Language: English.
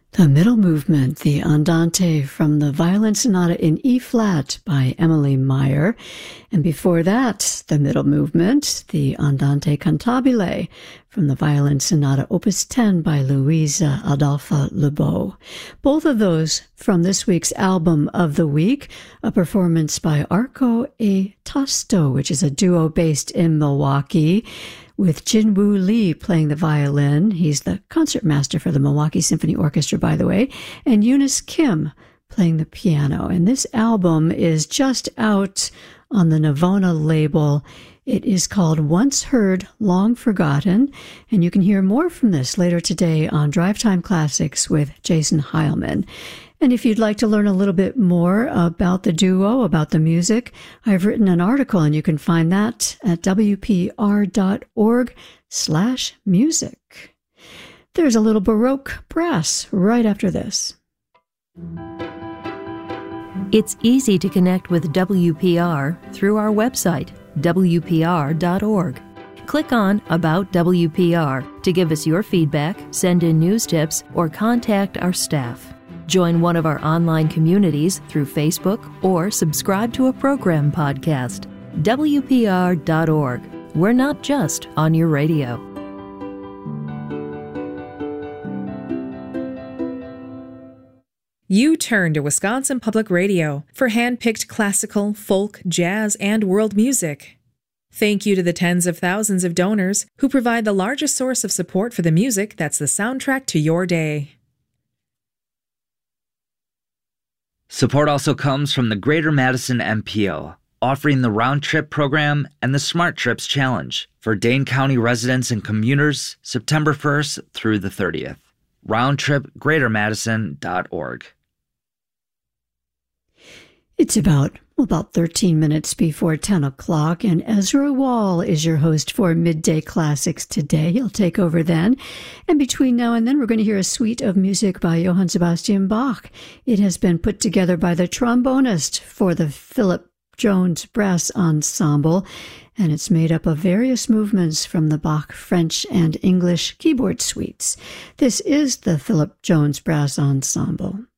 The middle movement, the Andante from the Violin Sonata in E-flat by Emily Meyer. And before that, the middle movement, the Andante Cantabile from the Violin Sonata Opus 10 by Luisa Adolfa Lebeau. Both of those from this week's Album of the Week, a performance by Arco e Tasto, which is a duo based in Milwaukee, with Jinwoo Lee playing the violin. He's the concertmaster for the Milwaukee Symphony Orchestra, by the way, and Eunice Kim playing the piano. And this album is just out on the Navona label. It is called Once Heard, Long Forgotten, and you can hear more from this later today on Drive Time Classics with Jason Heilman. And if you'd like to learn a little bit more about the duo, about the music, I've written an article, and you can find that at wpr.org/music. There's a little Baroque brass right after this. It's easy to connect with WPR through our website, wpr.org. Click on About WPR to give us your feedback, send in news tips, or contact our staff. Join one of our online communities through Facebook or subscribe to a program podcast. WPR.org. We're not just on your radio. You turn to Wisconsin Public Radio for hand-picked classical, folk, jazz, and world music. Thank you to the tens of thousands of donors who provide the largest source of support for the music that's the soundtrack to your day. Support also comes from the Greater Madison MPO, offering the Round Trip program and the Smart Trips Challenge for Dane County residents and commuters September 1st through the 30th. RoundTripGreaterMadison.org. It's about 13 minutes before 10 o'clock, and Ezra Wall is your host for Midday Classics today. He'll take over then. And between now and then, we're going to hear a suite of music by Johann Sebastian Bach. It has been put together by the trombonist for the Philip Jones Brass Ensemble, and it's made up of various movements from the Bach French and English keyboard suites. This is the Philip Jones Brass Ensemble.